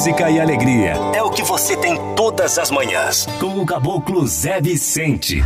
música e alegria é o que você tem todas as manhãs. Com o Caboclo Zé Vicente.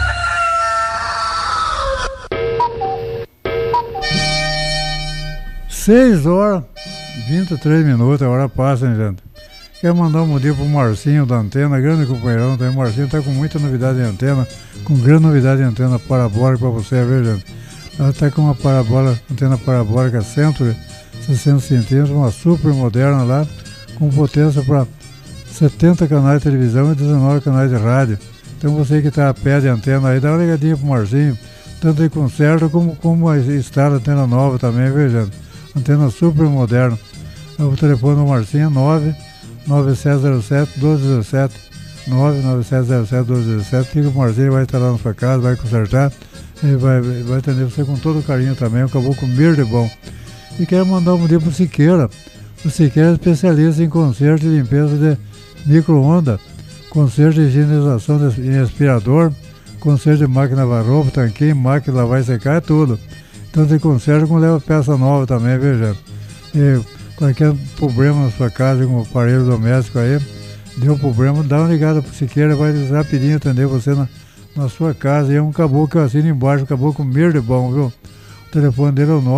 Seis horas, 23 minutos, a hora passa, hein, gente? Quero mandar um bom dia pro Marcinho da Antena, grande companheirão. O Marcinho tá com muita novidade em antena, com grande novidade em antena parabólica pra você, viu, gente? Ela tá com uma antena parabólica Century, 60 centímetros, uma super moderna lá, com potência para 70 canais de televisão e 19 canais de rádio. Então você que tá a pé de antena aí, dá uma ligadinha pro Marcinho, tanto ele conserta como instala antena nova também, viu, gente? Antena super moderna. O telefone do Marcinho é 99707-1217, 99707-1217. Fica o Marcinho, vai estar lá na sua casa, vai consertar, ele vai atender você com todo carinho também, acabou com mir de bom. E quero mandar um dia pro Siqueira. O Siqueira é especialista em conserto e limpeza de micro-ondas, conserto de higienização em aspirador, conserto de máquina lavar roupa, tanquinho, máquina lavar e secar, é tudo. Então você conserta como leva peça nova também, viu, gente? E qualquer problema na sua casa com o aparelho doméstico aí, deu problema, dá uma ligada pro Siqueira, vai rapidinho atender você na sua casa. E é um caboclo que eu assino embaixo, caboclo mir de bom, viu? O telefone dele é o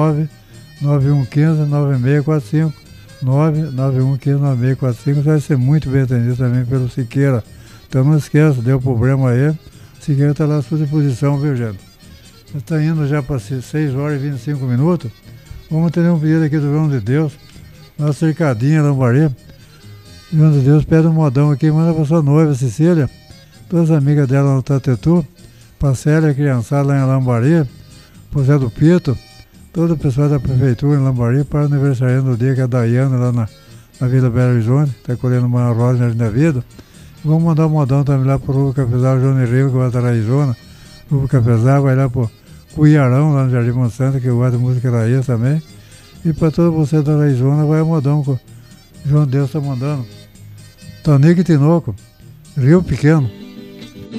99115-9645, 99115-9645, vai ser muito bem atendido também pelo Siqueira. Então não esqueça, deu problema aí, o Siqueira está lá à sua disposição, viu, gente? Está indo já para 6 horas e 25 minutos. Vamos atender um pedido aqui do João de Deus, nossa cercadinha, Lambari. João de Deus pede um modão aqui, manda para sua noiva, Cecília, todas as amigas dela no Tatetu, para a Célia, criançada lá em Lambari, para o Zé do Pito, todo o pessoal da prefeitura em Lambari, para o aniversário do dia, que é a Daiana, lá na Vila Belo Horizonte, está colhendo uma rosa na Linda Vida. Vamos mandar um modão também lá para o Rubo Cafezal, o João Riva, que vai estar na Arizona. O Rubo Cafezal vai lá para o Iarão, lá no Jardim Monsanto, que gosta de música raiz também. E para todo você da Arizona, vai o modão que o João Deus está mandando. Tonico e Tinoco, Rio Pequeno.